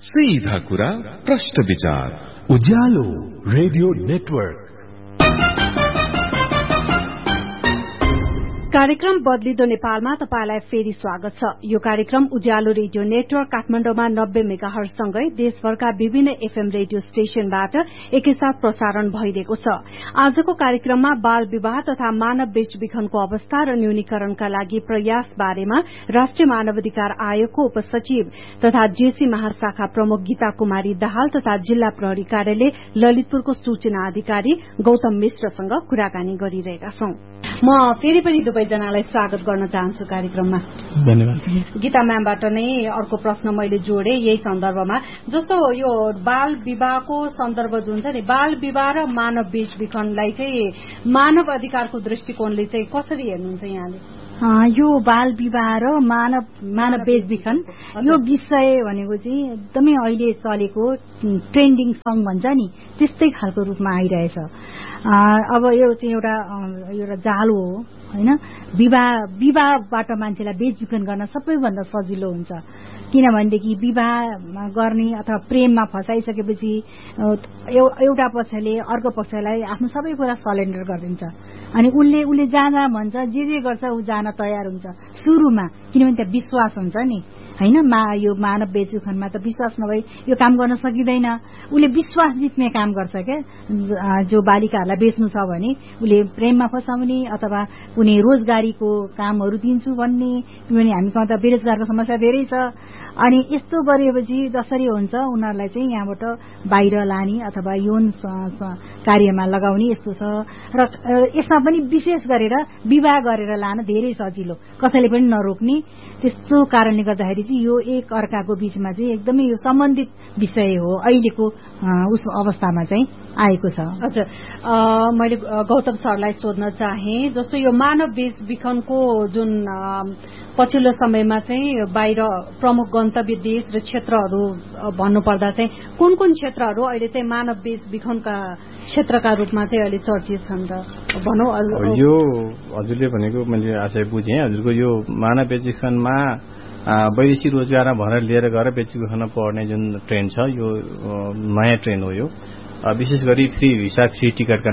सीधा कुरा प्रश्न विचार उज्यालो रेडियो नेटवर्क। कार्यक्रम बदलिदो नेपालमा तपाईलाई फेरि स्वागत छ। यो कार्यक्रम उज्यालो रेडियो नेटवर्क काठमाडौँमा 90 मेगाहर्ज सँगै देशभरका विभिन्न एफएम रेडियो स्टेशनबाट एकैसाथ प्रसारण भइरहेको छ। आजको कार्यक्रममा बाल विवाह तथा मानव बेचबिखनको अवस्था र न्यूनीकरणका लागि प्रयास बारेमा राष्ट्रिय मानवाधिकार आयोगको उपसचिव तथा जेसी महाशाखा प्रमुख गीता कुमारी दाहाल तथा जिल्ला प्रहरी कार्यालय ललितपुरको सूचना अधिकारी गौतम मिश्रसँग कुराकानी गरिरहेका छौं। म फेरि पनि सबैजनालाई स्वागत गर्न चाहन्छु कार्यक्रममा। धन्यवाद। गीता म्यामबाट नै अर्को प्रश्न मैले जोडे यही सन्दर्भमा, जस्तो यो बाल विवाहको सन्दर्भ जुन छ नि, बाल विवाह र मानव बेचबिखनलाई चाहिँ मानव अधिकारको दृष्टिकोणले चाहिँ कसरी हेर्नुहुन्छ यहाँले? यो बाल विवाह र मानव बेचबिखन यो विषय भनेको चाहिँ एकदमै अहिले चलेको ट्रेन्डिङ सङ भन्छ नि, त्यस्तै खालको रूपमा आइरहेछ। अब यो चाहिँ एउटा जालो हो हैन। विवाहबाट मान्छेलाई बेचबिखन गर्न सबैभन्दा सजिलो हुन्छ, किनभनेदेखि विवाह गर्ने अथवा प्रेममा फसाइसकेपछि एउटा पक्षले अर्को पक्षलाई आफ्नो सबै कुरा सरेन्डर गरिदिन्छ अनि उसले जहाँ भन्छ जे गर्छ ऊ जान तयार हुन्छ सुरुमा, किनभने त्यहाँ विश्वास हुन्छ नि हैन। यो मानव बेचबिखनमा त विश्वास नभई यो काम गर्न सकिँदैन। उसले विश्वास जित्ने काम गर्छ क्या। जो बालिकाहरूलाई बेच्नु छ भने उसले प्रेममा फसाउने अथवा कुनै रोजगारीको कामहरू दिन्छु भन्ने, किनभने हामीसँग त बेरोजगारको समस्या धेरै छ। अनि यस्तो गरेपछि जसरी हुन्छ उनीहरूलाई चाहिँ यहाँबाट बाहिर लाने अथवा यौन कार्यमा लगाउने यस्तो छ। र यसमा पनि विशेष गरेर विवाह गरेर लान धेरै सजिलो, कसैले पनि नरोक्ने। त्यस्तो कारणले गर्दाखेरि चाहिँ यो एक अर्काको बीचमा चाहिँ एकदमै यो सम्बन्धित विषय हो अहिलेको उस अवस्थामा चाहिँ आएको छ। अच्छा, मैले गौतम सरलाई सोध्न चाहे, जस्तो यो मानव बेचबिखनको जुन पछिल्लो समयमा चाहिँ बाहिर प्रमुख गन्तव्य देश र क्षेत्रहरू भन्नुपर्दा चाहिँ कुन कुन क्षेत्रहरू अहिले चाहिँ मानव बेचबिखनका क्षेत्रका रूपमा चाहिँ अहिले चर्चित छन् त भनौँ? यो हजुरले भनेको मैले आशय बुझेँ। हजुरको यो मानव बेचबिखनमा वैदेशिक रोजगारमा भनेर लिएर गएर बेचबिखन पर्ने जुन ट्रेन्ड छ यो नयाँ ट्रेन्ड हो। यो विशेष गरी फ्री भिसा फ्री टिकटका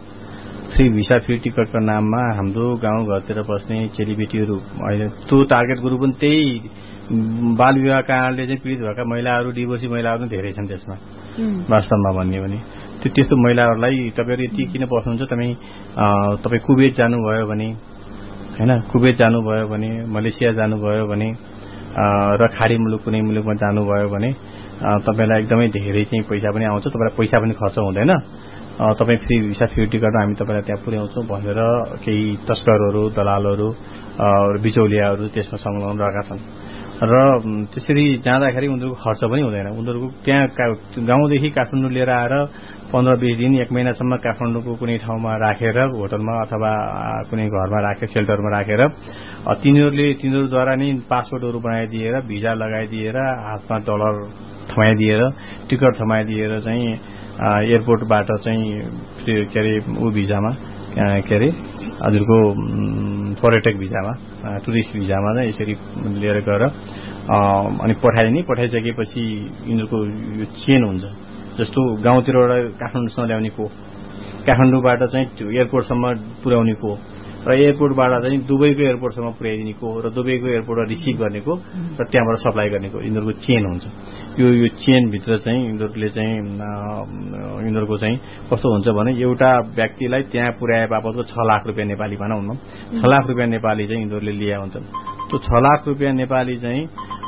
नाममा हाम्रो गाउँघरतिर बस्ने चेलीबेटीहरू अहिले त्यो टार्गेट ग्रुप पनि त्यही बाल विवाह कारणले चाहिँ पीडित भएका महिलाहरू, डिभोर्सी महिलाहरू पनि धेरै छन् त्यसमा। वास्तवमा भन्ने भने त्यस्तो महिलाहरूलाई तपाईँहरू यति किन बस्नुहुन्छ, तपाईँ कुवेत जानुभयो भने हैन, कुवेत जानुभयो भने, मलेसिया जानुभयो भने र खाडी मुलुक कुनै मुलुकमा जानुभयो भने तपाईँलाई एकदमै धेरै चाहिँ पैसा पनि आउँछ, तपाईँलाई पैसा पनि खर्च हुँदैन। तपाईँ फ्री भिसा फ्री टिकट हामी तपाईँलाई त्यहाँ पुर्याउँछौँ भनेर केही तस्करहरू, दलालहरू, बिचौलियाहरू त्यसमा संलग्न रहेका छन्। र त्यसरी जाँदाखेरि उनीहरूको खर्च पनि हुँदैन। उनीहरूको त्यहाँ गाउँदेखि काठमाडौँ लिएर आएर 15-20 दिन 1 महिनासम्म काठमाडौँको कुनै ठाउँमा राखेर, होटलमा अथवा कुनै घरमा राखेर, सेल्टरमा राखेर तिनीहरूद्वारा नै पासपोर्टहरू बनाइदिएर, भिजा लगाइदिएर, हातमा डलर थमाइदिएर, टिकट थमाइदिएर चाहिँ एयरपोर्टबाट चाहिँ के अरे भिजामा हजुरको पर्यटक भिजामा, टुरिस्ट भिजामा चाहिँ यसरी लिएर गएर अनि पठाइसकेपछि यिनीहरूको यो चेन हुन्छ। जस्तो गाउँतिरबाट काठमाडौँसम्म ल्याउने को, काठमाडौँबाट चाहिँ एयरपोर्टसम्म पुर्याउने को, र एयरपोर्टबाट चाहिँ दुबईको एयरपोर्टसम्म पुर्याइदिने को, र दुबईको एयरपोर्टबाट रिसिभ गर्ने को, र त्यहाँबाट सप्लाई गर्ने को, यिनीहरूको चेन हुन्छ। यो चेनभित्र चाहिँ यिनीहरूको चाहिँ कस्तो हुन्छ भने एउटा व्यक्तिलाई त्यहाँ पुर्याए बापतको 6 लाख रुपियाँ नेपाली भनौँ न, 6 लाख रुपियाँ नेपाली चाहिँ यिनीहरूले लिएका हुन्छन्। त्यो 6 लाख रुपियाँ नेपाली चाहिँ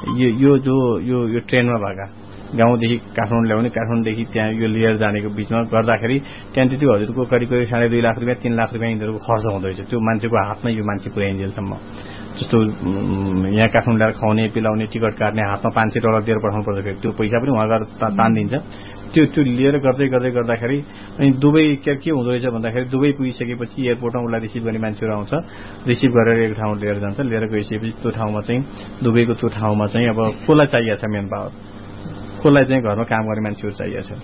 यो ट्रेनमा भएका गाउँदेखि काठमाडौँ ल्याउने, काठमाडौँदेखि त्यहाँ यो लिएर जानेको बीचमा गर्दाखेरि त्यहाँ त्यति हजुरको करिब 2.5 लाख रुपियाँ 3 लाख रुपियाँ यिनीहरूको खर्च हुँदैछ। त्यो मान्छेको हातमा यो मान्छे पुर्याइन्जेलसम्म। जस्तो यहाँ काठमाडौँ ल्याएर खुवाउने, पिलाउने, टिकट काट्ने, हातमा $500 दिएर पठाउनु पर्छ, फेरि त्यो पैसा पनि उहाँ गएर तानिदिन्छ। त्यो लिएर गर्दाखेरि अनि दुबई के हुँदो रहेछ भन्दाखेरि दुबई पुगिसकेपछि एयरपोर्टमा उसलाई रिसिभ गर्ने मान्छेहरू आउँछ, रिसिभ गरेर एक ठाउँ लिएर जान्छ। लिएर गइसकेपछि त्यो ठाउँमा चाहिँ दुबईको त्यो ठाउँमा चाहिँ अब कसलाई चाहिएको छ मेन पावर, कसलाई चाहिँ घरमा काम गर्ने मान्छेहरू चाहिएको छ,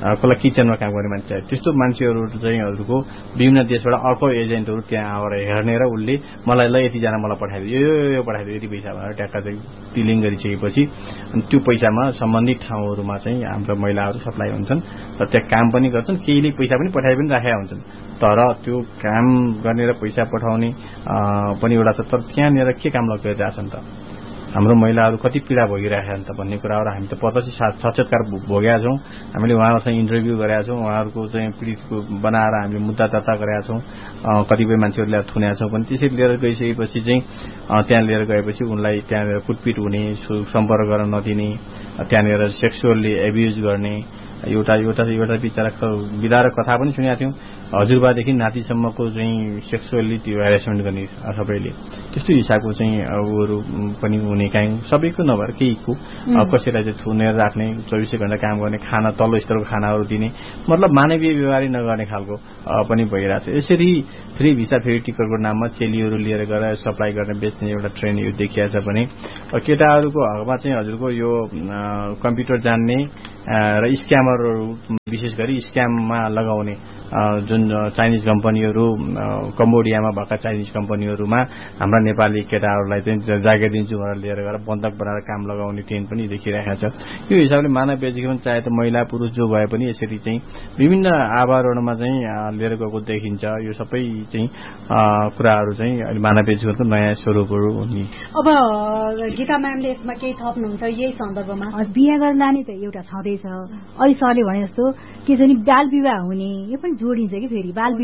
कसलाई किचनमा काम गर्ने मान्छे चाहियो त्यस्तो मान्छेहरू चाहिँ हजुरको विभिन्न देशबाट अर्को एजेन्टहरू त्यहाँ आएर हेर्ने र उसले मलाई ल यतिजना मलाई पठाइदियो यो पठाइदियो यति पैसा भनेर ट्याक्का चाहिँ बिलिङ गरिसकेपछि अनि त्यो पैसामा सम्बन्धित ठाउँहरूमा चाहिँ हाम्रो महिलाहरू सप्लाई हुन्छन् र त्यहाँ काम पनि गर्छन् केहीले पैसा पनि पठाइ पनि राखेका हुन्छन् तर त्यो काम गर्ने र पैसा पठाउने पनि एउटा छ तर त्यहाँनिर के काम लगिरहेछन् त हाम्रो महिलाहरू कति पीडा भोगिरहेका छन् त भन्ने कुराहरू हामी त प्रत्यक्ष साक्षात्कार भोगेका छौँ हामीले उहाँहरूसँग इन्टरभ्यू गरेका छौँ उहाँहरूको चाहिँ पीडितको बनाएर हामीले मुद्दा दर्ता गरेका छौँ कतिपय मान्छेहरूले थुनेका छौँ पनि त्यसरी लिएर गइसकेपछि चाहिँ त्यहाँ लिएर गएपछि उनलाई त्यहाँनिर कुटपिट हुने सम्पर्क गर्न नदिने त्यहाँनिर सेक्सुअल्ली एब्युज गर्ने एउटा बिचरा विधारक कथा पनि सुनेका थियौँ हजुरबादेखि नातिसम्मको चाहिँ सेक्सुअल्ली त्यो हेरेसमेन्ट गर्ने सबैले त्यस्तो हिसाबको चाहिँ उहरू पनि हुने काहीँ सबैको नभएर केहीको कसैलाई चाहिँ थुनेर राख्ने 24 घण्टा काम गर्ने खाना तल्लो स्तरको खानाहरू दिने मतलब मानवीय व्यवहारै नगर्ने खालको पनि भइरहेछ यसरी फ्री भिसा फ्री टिकटको नाममा चेलीहरू लिएर गएर सप्लाई गर्ने बेच्ने एउटा ट्रेन्ड यो देखिया छ भने केटाहरूको हकमा चाहिँ हजुरको यो कम्प्युटर जान्ने र स्क्यामरहरू विशेष गरी स्क्याममा लगाउने जुन चाइनिज कम्पनीहरू कम्बोडियामा भएका चाइनिज कम्पनीहरूमा हाम्रा नेपाली केटाहरूलाई चाहिँ जागिर दिन्छु भनेर लिएर गएर बन्धक बनाएर काम लगाउने ट्रेन्ड पनि देखिरहेको छ यो हिसाबले मानव बेचबिखन चाहे त महिला पुरुष जो भए पनि यसरी चाहिँ विभिन्न आवारणमा चाहिँ लिएर गएको देखिन्छ यो सबै चाहिँ कुराहरू चाहिँ मानव बेचबिखनको नयाँ स्वरूपहरू हुने अब गीता म्यामले यसमा केही थप्नुहुन्छ यही सन्दर्भमा बिहा गरेर लाने त एउटा छँदैछ अहिले सरले भने जस्तो के छ नि बाल विवाह हुने यो पनि जोडिन्छ कि फेरि बाल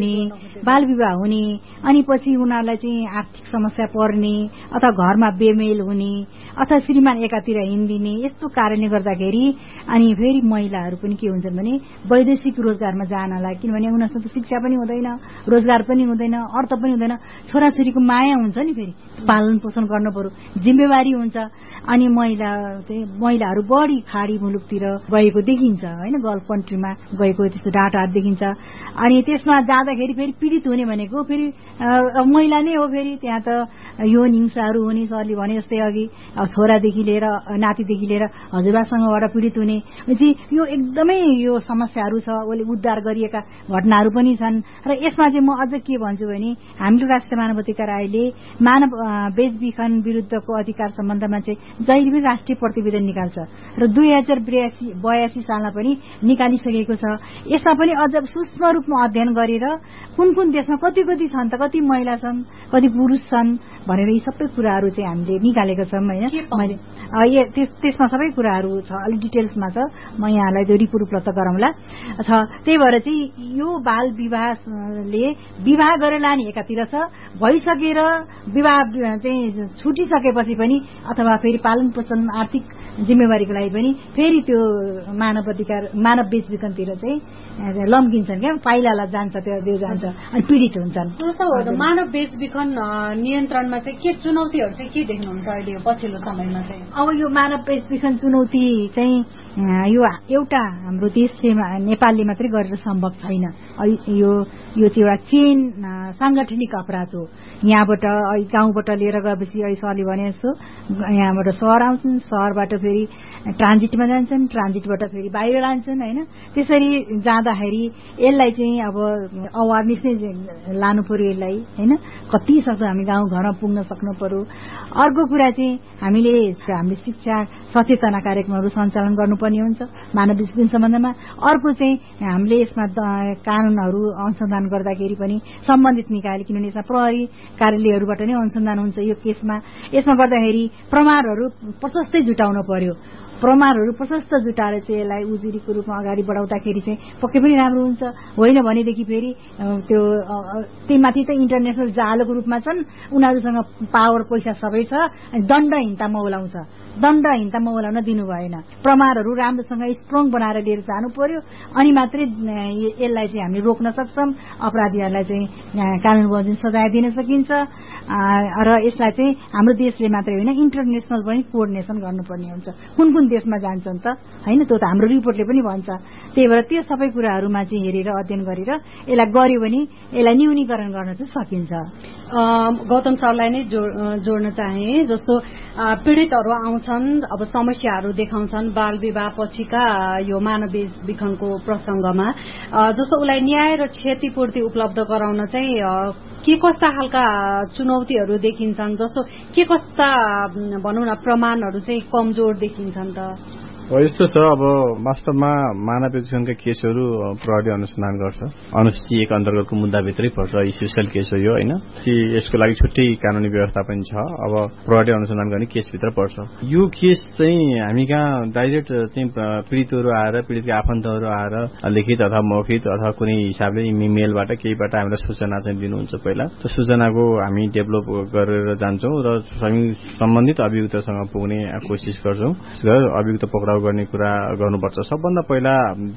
विवाह हुने अनि पछि उनीहरूलाई चाहिँ आर्थिक समस्या पर्ने अथवा घरमा बेमेल हुने अथवा श्रीमान एकातिर हिँडिदिने यस्तो कारणले गर्दाखेरि अनि फेरि महिलाहरू पनि के हुन्छन् भने वैदेशिक रोजगारमा जानलाई किनभने उनीहरूसँग त शिक्षा पनि हुँदैन रोजगार पनि हुँदैन अर्थ पनि हुँदैन छोराछोरीको माया हुन्छ नि फेरि पालन पोषण गर्नु पर्यो जिम्मेवारी हुन्छ अनि महिलाहरू बढी खाडी मुलुकतिर गएको देखिन्छ होइन गल्फ कन्ट्रीमा गएको त्यस्तो डाटा देखिन्छ अनि त्यसमा जाँदाखेरि फेरि पीडित हुने भनेको फेरि महिला नै हो फेरि त्यहाँ त यौन हिंसाहरू हुने सरले भने जस्तै अघि छोरादेखि लिएर नातिदेखि लिएर हजुरबासँगबाट पीडित हुने यो एकदमै यो समस्याहरू छ उसले उद्धार गरिएका घटनाहरू पनि छन् र यसमा चाहिँ म अझ के भन्छु भने हाम्रो राष्ट्रिय मानव अधिकार आयोगले मानव बेचबिखन विरुद्धको अधिकार सम्बन्धमा चाहिँ जहिले पनि राष्ट्रिय प्रतिवेदन निकाल्छ र 2082 सालमा पनि निकालिसकेको छ यसमा पनि अझ सूक्ष्म रूपमा अध्ययन गरेर कुन देशमा कति छन् त कति महिला छन् कति पुरुष छन् भनेर यी सबै कुराहरू चाहिँ हामीले निकालेका छौँ होइन मैले त्यसमा सबै कुराहरू छ अलिक डिटेल्समा छ म यहाँलाई त्यो रिपोर्ट उपलब्ध गराउँला छ त्यही भएर चाहिँ यो बाल विवाहले विवाह गरेर लाने एकातिर छ भइसकेर विवाह चाहिँ छुटिसकेपछि पनि अथवा फेरि पालन पोषण आर्थिक जिम्मेवारीको लागि पनि फेरि त्यो मानव बेचबिखनतिर चाहिँ लम्किन्छन् क्या पाइलालाई जान्छ त्यो जान्छ अनि पीडित हुन्छन् मानव बेचबिखन नियन्त्रणमा चाहिँ के चुनौतीहरू चाहिँ के देख्नुहुन्छ अहिले पछिल्लो समयमा चाहिँ अब यो मानव बेचबिखन चुनौती चाहिँ यो एउटा हाम्रो देशले नेपालले मात्रै गरेर सम्भव छैन यो चाहिँ एउटा चेन सांगठनिक अपराध हो यहाँबाट गाउँबाट लिएर गएपछि अहिले सरले भने जस्तो यहाँबाट सहर आउँछन् सहरबाट फेरि ट्रान्जिटमा जान्छन् ट्रान्जिटबाट फेरि बाहिर लान्छन् होइन त्यसरी जाँदाखेरि यसलाई चाहिँ अब अवेरनेस नै लानु पर्यो यसलाई होइन कति सक्दो हामी गाउँघरमा पुग्न सक्नु पर्यो अर्को कुरा चाहिँ हामीले शिक्षा सचेतना कार्यक्रमहरू सञ्चालन गर्नुपर्ने हुन्छ मानव बेचबिखन सम्बन्धमा अर्को चाहिँ हामीले यसमा कानूनहरू अनुसन्धान गर्दाखेरि पनि सम्बन्धित निकायले किनभने यसमा प्रहरी कार्यालयहरूबाट नै अनुसन्धान हुन्छ यो केसमा यसमा गर्दाखेरि प्रमाणहरू प्रशस्तै जुटाउनु पर्यो प्रमाणहरू प्रशस्त जुटाएर चाहिँ यसलाई उजुरीको रूपमा अगाडि बढाउँदाखेरि चाहिँ पक्कै पनि राम्रो हुन्छ होइन भनेदेखि फेरि त्यही माथि त इन्टरनेसनल जालोको रूपमा छन् उनीहरूसँग पावर पैसा सबै छ अनि दण्डहीनतामा ओलाउँछ दण्डहीनतामा ओलाउन दिनु भएन प्रमाणहरू राम्रोसँग स्ट्रङ बनाएर लिएर जानु पर्यो अनि मात्रै यसलाई चाहिँ हामीले रोक्न सक्छौं अपराधीहरूलाई चाहिँ कानून बमोजिम सजाय दिन सकिन्छ र यसलाई चाहिँ हाम्रो देशले मात्रै होइन इन्टरनेसनल पनि कोअर्डिनेसन गर्नुपर्ने हुन्छ कुन देशमा जान्छन् त होइन त्यो त हाम्रो रिपोर्टले पनि भन्छ त्यही भएर त्यो सबै कुराहरूमा चाहिँ हेरेर अध्ययन गरेर यसलाई गर्यो भने यसलाई न्यूनीकरण गर्न चाहिँ सकिन्छ गौतम सरलाई नै जोड्न चाहे जस्तो पीडितहरू आउँछ देखाउँछन्, अब समस्याहरू देखाउँछन् बाल विवाह पछिका यो मानव बेचबिखनको प्रसंगमा, जस्तो उसलाई न्याय र क्षतिपूर्ति उपलब्ध गराउन चाहिँ के कस्ता खालका चुनौतीहरू देखिन्छन्, जस्तो के कस्ता भनौँ न प्रमाणहरू चाहिँ कमजोर देखिन्छन् त? यस्तो छ, अब वास्तवमा मानव बेचबिखनका केसहरू प्रहरी अनुसन्धान गर्छ। अनुसूची 1 अन्तर्गतको मुद्दाभित्रै पर्छ, स्पेशल केस हो यो, होइन कि यसको लागि छुट्टै कानूनी व्यवस्था पनि छ। अब प्रहरी अनुसन्धान गर्ने केसभित्र पर्छ। यो केस चाहिँ हामी कहाँ डाइरेक्ट चाहिँ पीडितहरू आएर, पीडितका आफन्तहरू आएर लिखित अथवा मौखिक अथवा कुनै हिसाबले इमेलबाट केहीबाट हामीलाई सूचना चाहिँ दिनुहुन्छ। पहिला त्यो सूचनाको हामी डेभलप गरेर जान्छौँ र सम्बन्धित अभियुक्तसँग पुग्ने कोसिस गर्छौँ। अभियुक्त पक्राउ गर्ने कुरा गर्नुपर्छ। सबभन्दा पहिला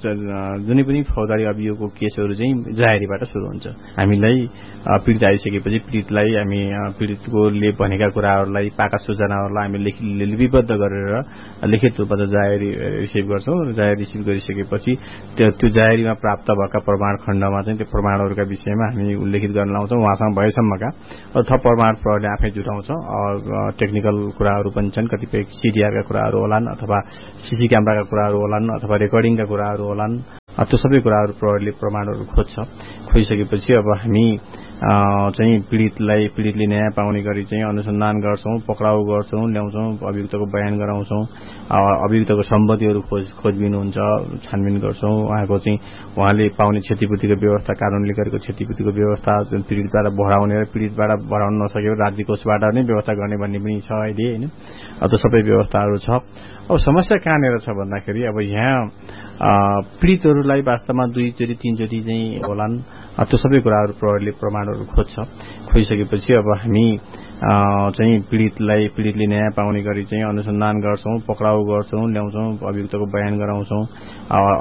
जुनै पनि फौजदारी अभियोगको केसहरू चाहिँ जाहेरीबाट सुरु हुन्छ। हामीलाई पीडित आइसकेपछि पीडितलाई हामी पीडितकोले भनेका कुराहरूलाई, पाएका सूचनाहरूलाई हामी लिपिबद्ध गरेर लिखित रूपमा जाहेरी रिसिभ गर्छौँ। जाहेरी रिसिभ गरिसकेपछि त्यो जाहेरीमा प्राप्त भएका प्रमाण खण्डमा चाहिँ त्यो प्रमाणहरूका विषयमा हामी उल्लेखित गर्न लाउँछौँ। उहाँसँग भएसम्मका थप प्रमाण प्रहरीले आफै जुटाउँछ। टेक्निकल कुराहरू पनि छन्, कतिपय सिडिआरका कुराहरू होलान् अथवा सीसी क्यामेराका कुराहरू होलान् अथवा रेकर्डिङका कुराहरू होलान्। त्यो सबै कुराहरू प्रहरीले प्रमाणहरू खोज्छ। खोजिसकेपछि अब हामी चाहिँ पीडितले न्याय पाउने गरी चाहिँ अनुसन्धान गर्छौँ, पक्राउ गर्छौँ, ल्याउँछौँ, अभियुक्तको बयान गराउँछौँ, अभियुक्तको सम्पत्तिहरू खोजबिन हुन्छ, छानबिन गर्छौँ। उहाँले पाउने क्षतिपूर्तिको व्यवस्था, कानूनले गरेको क्षतिपूर्तिको व्यवस्था, पीडितबाट भराउने र पीडितबाट भराउन नसकेको राज्य कोषबाट नै व्यवस्था गर्ने भन्ने पनि छ अहिले, होइन त्यो सबै व्यवस्थाहरू छ। अब समस्या कहाँनिर छ भन्दाखेरि अब यहाँ पीडितहरूलाई वास्तवमा 2 चोटि 3 चोटि चाहिँ होलान्। त्यो सबै कुराहरू प्रहरीले प्रमाणहरू खोज्छ। खोजिसकेपछि अब हामी चाहिँ पीडितले न्याय पाउने गरी चाहिँ अनुसन्धान गर्छौँ, पक्राउ गर्छौँ, ल्याउँछौँ, अभियुक्तको बयान गराउँछौँ,